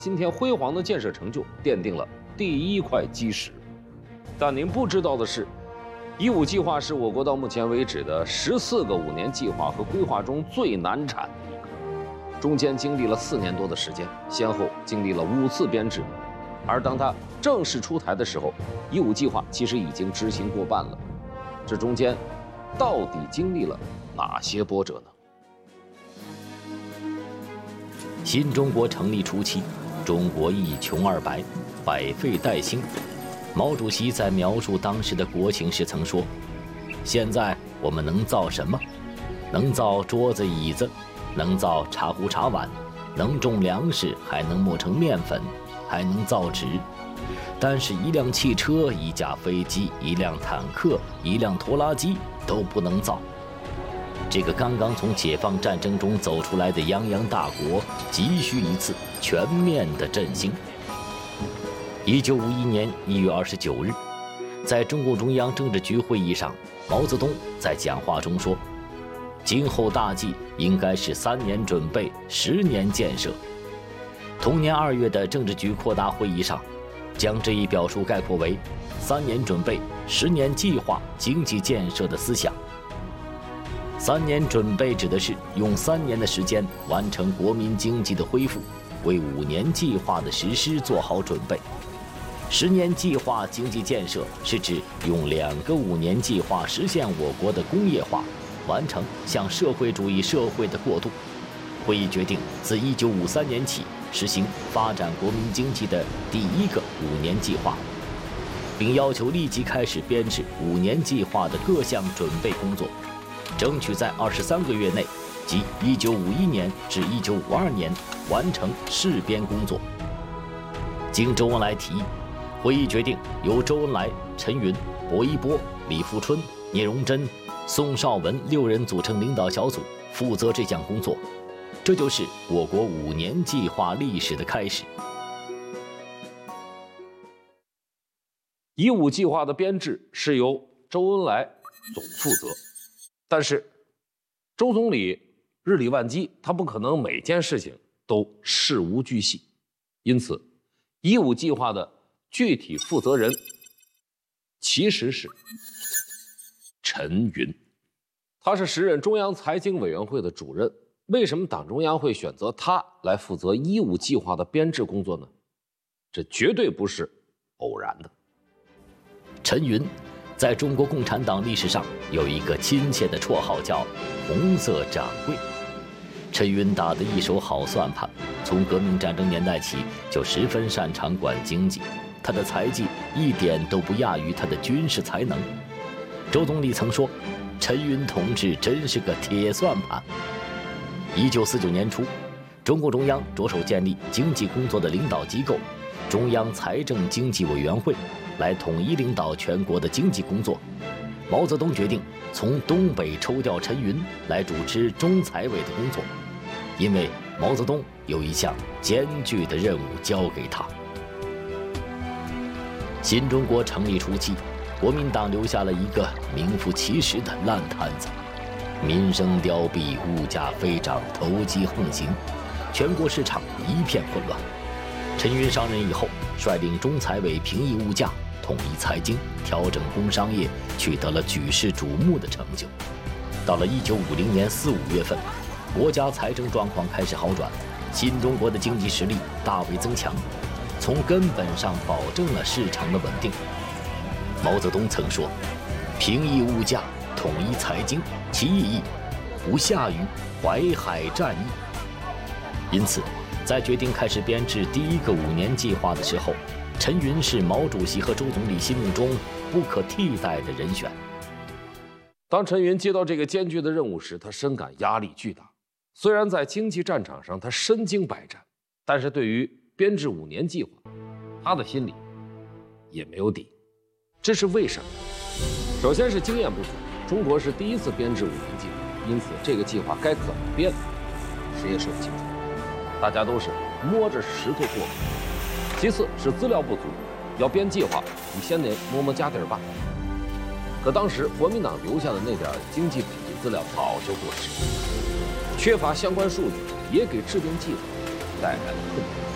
今天辉煌的建设成就奠定了第一块基石。但您不知道的是，“15”计划是我国到目前为止的14个5年计划和规划中最难产的一个，中间经历了4年多的时间，先后经历了5次编制。而当它正式出台的时候，“15”计划其实已经执行过半了。这中间到底经历了哪些波折呢？ 新中国成立初期，中国一穷二白，百废待兴。毛主席在描述当时的国情时曾说：“现在我们能造什么？能造桌子椅子，能造茶壶茶碗，能种粮食，还能磨成面粉，还能造纸。但是一辆汽车、一架飞机、一辆坦克、一辆拖拉机都不能造。”这个刚刚从解放战争中走出来的泱泱大国，急需一次全面的振兴。1951年1月29日，在中共中央政治局会议上，毛泽东在讲话中说：“今后大计应该是3年准备，10年建设。”同年2月的政治局扩大会议上，将这一表述概括为“3年准备，10年计划经济建设”的思想。3年准备指的是用3年的时间完成国民经济的恢复，为5年计划的实施做好准备。10年计划经济建设是指用2个5年计划实现我国的工业化，完成向社会主义社会的过渡。会议决定自1953年起实行发展国民经济的第1个5年计划，并要求立即开始编制5年计划的各项准备工作，争取在23个月内，即1951年至1952年完成试编工作。经周恩来提议，会议决定由周恩来、陈云、薄一波、李富春、聂荣臻、宋绍文6人组成领导小组，负责这项工作。这就是我国5年计划历史的开始。 “15”计划的编制是由周恩来总负责，但是周总理日理万机，他不可能每件事情都事无巨细，因此“15”计划的具体负责人其实是陈云，他是时任中央财经委员会的主任。为什么党中央会选择他来负责“15”计划的编制工作呢？这绝对不是偶然的。 陈云在中国共产党历史上有一个亲切的绰号叫“红色掌柜”。陈云打得一手好算盘，从革命战争年代起就十分擅长管经济，他的才技一点都不亚于他的军事才能。周总理曾说：“陈云同志真是个铁算盘。”1949年初，中共中央着手建立经济工作的领导机构——中央财政经济委员会，来统一领导全国的经济工作。毛泽东决定从东北抽调陈云来主持中财委的工作，因为毛泽东有一项艰巨的任务交给他。新中国成立初期，国民党留下了一个名副其实的烂摊子。民生凋敝，物价飞涨，投机横行，全国市场一片混乱。陈云上任以后，率领中财委平抑物价，统一财经，调整工商业，取得了举世瞩目的成就。到了1950年4、5月份，国家财政状况开始好转，新中国的经济实力大为增强，从根本上保证了市场的稳定。毛泽东曾说：“平抑物价，统一财经，其意义无下于淮海战役。”因此，在决定开始编制第1个5年计划的时候，陈云是毛主席和周总理心目中不可替代的人选。 当陈云接到这个艰巨的任务时，他深感压力巨大。虽然在经济战场上他身经百战，但是对于编制5年计划，他的心里也没有底。这是为什么？首先是经验不足，中国是第一次编制5年计划，因此这个计划该怎么编，谁也说不清楚，大家都是摸着石头过河。其次是资料不足，要编计划，你先得摸摸家底儿吧。可当时国民党留下的那点经济统计资料早就过时，缺乏相关数据，也给制定计划带来了困难。